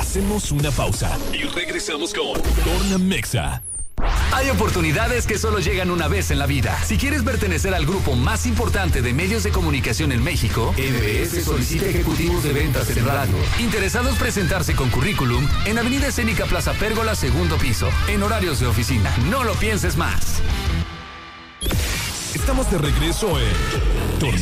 Hacemos una pausa y regresamos con Tornamexa. Hay oportunidades que solo llegan una vez en la vida. Si quieres pertenecer al grupo más importante de medios de comunicación en México, MBS solicita ejecutivos de ventas en radio. Interesados presentarse con currículum en Avenida Escénica Plaza Pérgola, segundo piso, en horarios de oficina. No lo pienses más. Estamos de regreso en